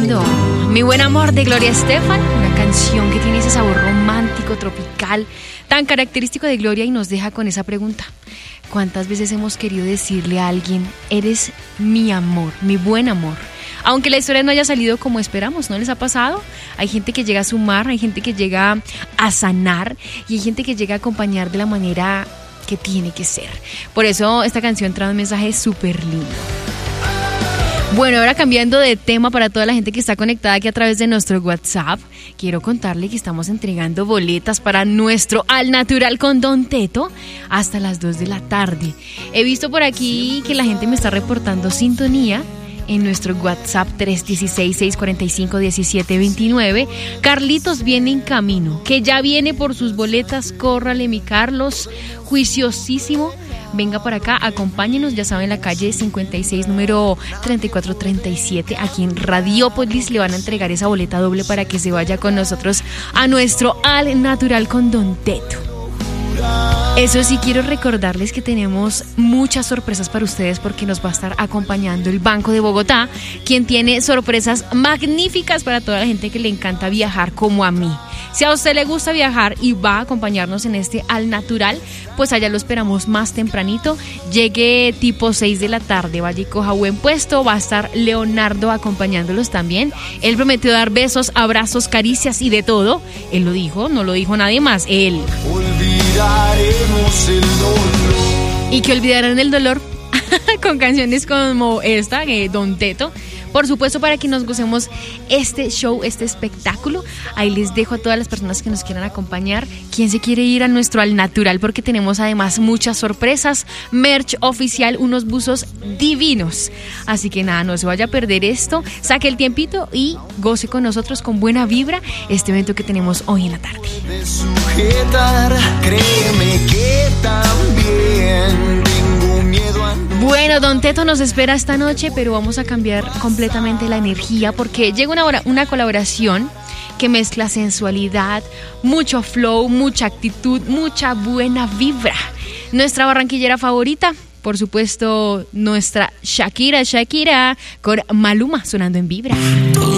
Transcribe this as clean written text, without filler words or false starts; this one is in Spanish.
escuchando Mi Buen Amor de Gloria Estefan, una canción que tiene ese sabor romántico, tropical, tan característico de Gloria y nos deja con esa pregunta. ¿Cuántas veces hemos querido decirle a alguien, eres mi amor, mi buen amor? Aunque la historia no haya salido como esperamos, ¿no les ha pasado? Hay gente que llega a sumar, hay gente que llega a sanar y hay gente que llega a acompañar de la manera que tiene que ser. Por eso esta canción trae un mensaje súper lindo. Bueno, ahora cambiando de tema para toda la gente que está conectada aquí a través de nuestro WhatsApp, quiero contarle que estamos entregando boletas para nuestro Al Natural con Don Teto hasta las 2 de la tarde. He visto por aquí que la gente me está reportando sintonía en nuestro WhatsApp 316-645-1729. Carlitos viene en camino, que ya viene por sus boletas. Córrale, mi Carlos, juiciosísimo. Venga para acá, acompáñenos, ya saben, la calle 56, número 3437, aquí en Radiópolis. Le van a entregar esa boleta doble para que se vaya con nosotros a nuestro Al Natural con Don Teto. Eso sí, quiero recordarles que tenemos muchas sorpresas para ustedes porque nos va a estar acompañando el Banco de Bogotá, quien tiene sorpresas magníficas para toda la gente que le encanta viajar como a mí. Si a usted le gusta viajar y va a acompañarnos en este Al Natural, pues allá lo esperamos más tempranito. Llegue tipo 6 de la tarde, vaya y coja buen puesto. Va a estar Leonardo acompañándolos también. Él prometió dar besos, abrazos, caricias y de todo. Él lo dijo, no lo dijo nadie más, él. Olvidaremos el dolor. Y que olvidarán el dolor con canciones como esta, Don Teto. Por supuesto, para que nos gocemos este show, este espectáculo. Ahí les dejo a todas las personas que nos quieran acompañar. ¿Quién se quiere ir a nuestro Al Natural? Porque tenemos además muchas sorpresas, merch oficial, unos buzos divinos. Así que nada, no se vaya a perder esto. Saque el tiempito y goce con nosotros con buena vibra este evento que tenemos hoy en la tarde. De sujetar, créeme que también tengo miedo a... Bueno, Don Teto nos espera esta noche, pero vamos a cambiar completamente la energía porque llega una colaboración que mezcla sensualidad, mucho flow, mucha actitud, mucha buena vibra. Nuestra barranquillera favorita, por supuesto, nuestra Shakira con Maluma sonando en Vibra.